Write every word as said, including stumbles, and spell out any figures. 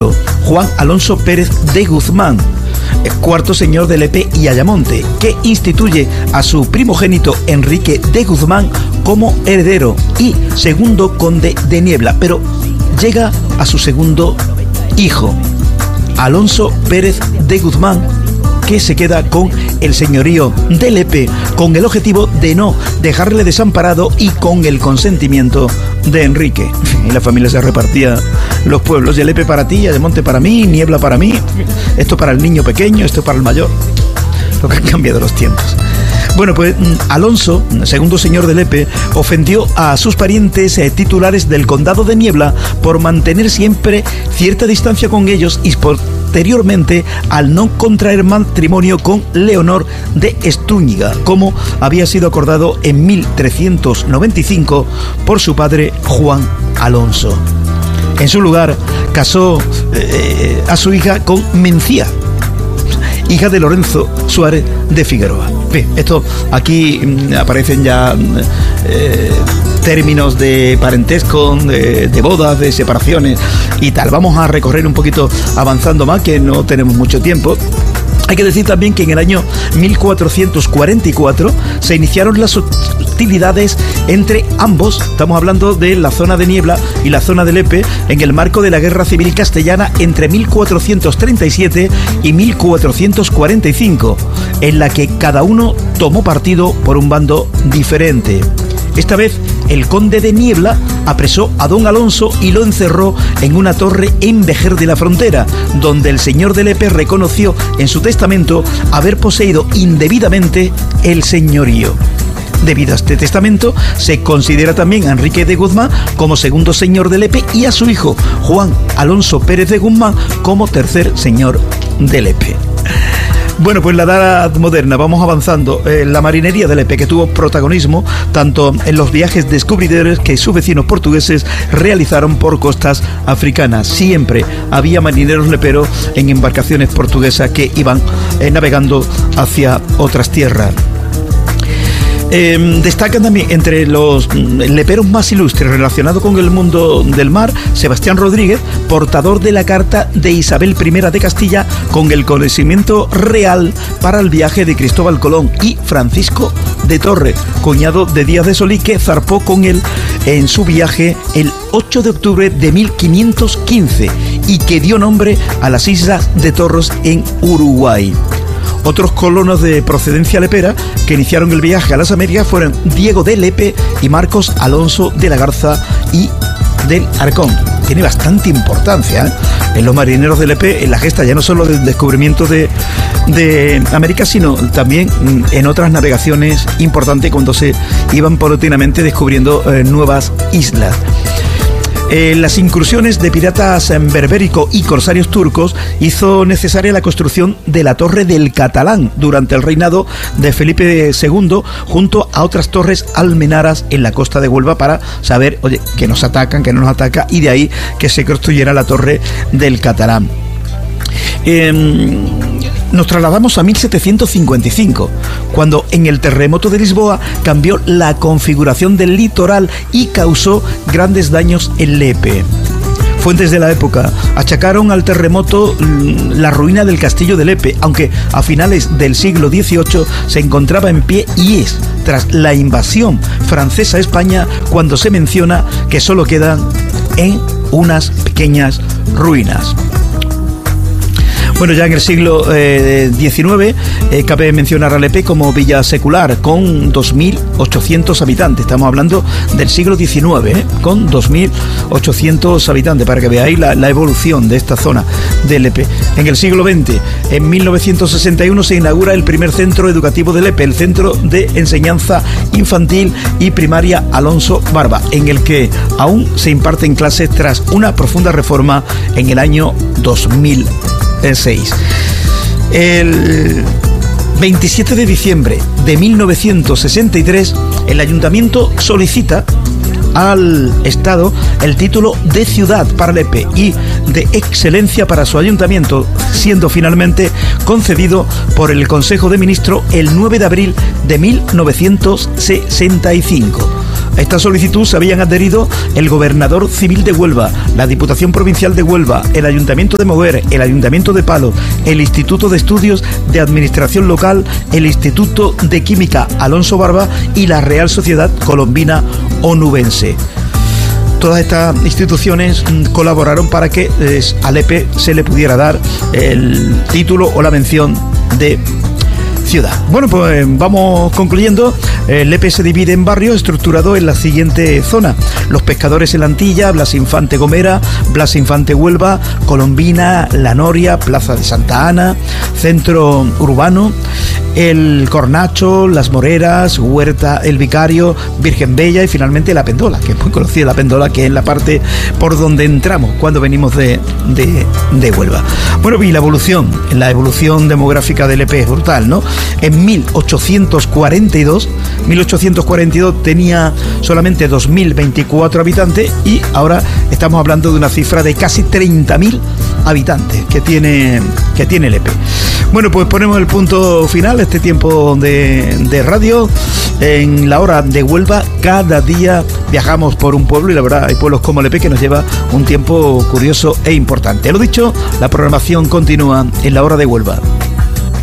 Alonso, Juan Alonso Pérez de Guzmán, cuarto señor de Lepe y Ayamonte, que instituye a su primogénito Enrique de Guzmán como heredero y segundo conde de Niebla, pero llega a su segundo hijo, Alonso Pérez de Guzmán, que se queda con el señorío de Lepe con el objetivo de no dejarle desamparado y con el consentimiento de Enrique. Y la familia se repartía los pueblos, y Lepe para ti, Ayamonte para mí, Niebla para mí, esto para el niño pequeño, esto para el mayor. Lo que han cambiado los tiempos. Bueno, pues Alonso, segundo señor de Lepe, ofendió a sus parientes eh, titulares del condado de Niebla por mantener siempre cierta distancia con ellos y posteriormente al no contraer matrimonio con Leonor de Estúñiga, como había sido acordado en mil trescientos noventa y cinco por su padre Juan Alonso. En su lugar, casó eh, a su hija con Mencía, hija de Lorenzo Suárez de Figueroa. Bien, esto aquí mmm, aparecen ya eh, términos de parentesco, de, de bodas, de separaciones y tal. Vamos a recorrer un poquito avanzando más, que no tenemos mucho tiempo. Hay que decir también que en el año mil cuatrocientos cuarenta y cuatro se iniciaron las hostilidades entre ambos, estamos hablando de la zona de Niebla y la zona de Lepe, en el marco de la Guerra Civil Castellana entre mil cuatrocientos treinta y siete y mil cuatrocientos cuarenta y cinco, en la que cada uno tomó partido por un bando diferente. Esta vez, el conde de Niebla apresó a don Alonso y lo encerró en una torre en Vejer de la Frontera, donde el señor de Lepe reconoció en su testamento haber poseído indebidamente el señorío. Debido a este testamento, se considera también a Enrique de Guzmán como segundo señor de Lepe y a su hijo, Juan Alonso Pérez de Guzmán, como tercer señor de Lepe. Bueno, pues la edad moderna, vamos avanzando. Eh, la marinería de Lepe, que tuvo protagonismo tanto en los viajes descubridores que sus vecinos portugueses realizaron por costas africanas. Siempre había marineros leperos en embarcaciones portuguesas que iban eh, navegando hacia otras tierras. Eh, destacan también entre los leperos más ilustres relacionados con el mundo del mar Sebastián Rodríguez, portador de la carta de Isabel primera de Castilla con el conocimiento real para el viaje de Cristóbal Colón, y Francisco de Torres, cuñado de Díaz de Solís, que zarpó con él en su viaje el ocho de octubre de mil quinientos quince y que dio nombre a las islas de Torros en Uruguay. Otros colonos de procedencia lepera que iniciaron el viaje a las Américas fueron Diego de Lepe y Marcos Alonso de la Garza y del Arcón. Tiene bastante importancia, ¿eh? En los marineros de Lepe, en la gesta ya no solo del descubrimiento de, de América, sino también en otras navegaciones importantes cuando se iban paulatinamente descubriendo eh, nuevas islas. Eh, las incursiones de piratas berbéricos y corsarios turcos hizo necesaria la construcción de la Torre del Catalán durante el reinado de Felipe segundo, junto a otras torres almenaras en la costa de Huelva, para saber, oye, que nos atacan, que no nos ataca, y de ahí que se construyera la Torre del Catalán. Eh, nos trasladamos a mil setecientos cincuenta y cinco, cuando en el terremoto de Lisboa cambió la configuración del litoral y causó grandes daños en Lepe. Fuentes de la época achacaron al terremoto la ruina del castillo de Lepe, aunque a finales del siglo dieciocho se encontraba en pie, y es tras la invasión francesa a España cuando se menciona que solo quedan en unas pequeñas ruinas. Bueno, ya en el siglo eh, diecinueve eh, cabe mencionar a Lepe como villa secular con dos mil ochocientos habitantes. Estamos hablando del siglo diecinueve, eh, con dos mil ochocientos habitantes, para que veáis la, la evolución de esta zona de Lepe. En el siglo veinte, en mil novecientos sesenta y uno, se inaugura el primer centro educativo de Lepe, el Centro de Enseñanza Infantil y Primaria Alonso Barba, en el que aún se imparten clases tras una profunda reforma en el año dos mil seis. El veintisiete de diciembre de mil novecientos sesenta y tres, el ayuntamiento solicita al Estado el título de ciudad para Lepe y de excelencia para su ayuntamiento, siendo finalmente concedido por el Consejo de Ministros el nueve de abril de mil novecientos sesenta y cinco. A esta solicitud se habían adherido el gobernador civil de Huelva, la Diputación Provincial de Huelva, el Ayuntamiento de Moguer, el Ayuntamiento de Palos, el Instituto de Estudios de Administración Local, el Instituto de Química Alonso Barba y la Real Sociedad Colombina Onubense. Todas estas instituciones colaboraron para que eh, al E P se le pudiera dar el título o la mención de ciudad. Bueno, pues vamos concluyendo. El E P se divide en barrios estructurado en la siguiente zona: Los Pescadores en la Antilla, Blas Infante Gomera, Blas Infante Huelva, Colombina, La Noria, Plaza de Santa Ana, Centro Urbano, El Cornacho, Las Moreras, Huerta El Vicario, Virgen Bella y finalmente La Pendola, que es muy conocida La Pendola, que es la parte por donde entramos cuando venimos de, de, de Huelva. Bueno, y la evolución, la evolución demográfica del E P es brutal, ¿no? En mil ochocientos cuarenta y dos tenía solamente dos mil veinticuatro habitantes y ahora estamos hablando de una cifra de casi treinta mil habitantes que tiene, que tiene el E P. Bueno, pues ponemos el punto final a este tiempo de, de radio. En la hora de Huelva, cada día viajamos por un pueblo y la verdad hay pueblos como el E P que nos lleva un tiempo curioso e importante. Lo dicho, la programación continúa en la hora de Huelva.